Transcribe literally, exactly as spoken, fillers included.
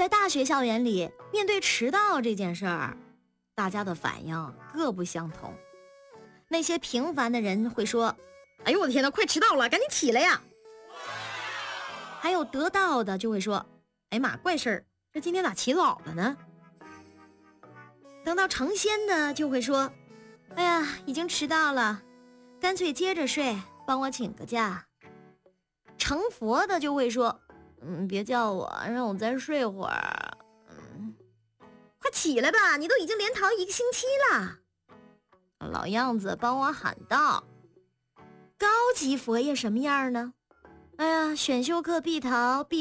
在大学校园里，面对迟到这件事儿，大家的反应各不相同。那些平凡的人会说：哎呦我的天哪，快迟到了，赶紧起来呀！还有得到的就会说：哎妈，怪事儿，这今天咋起早了呢？等到成仙的就会说：哎呀，已经迟到了，干脆接着睡，帮我请个假。成佛的就会说：嗯，别叫我，让我再睡会儿。嗯，快起来吧，你都已经连逃一个星期了。老样子帮我喊道。高级佛爷什么样呢？哎呀，选修课必逃必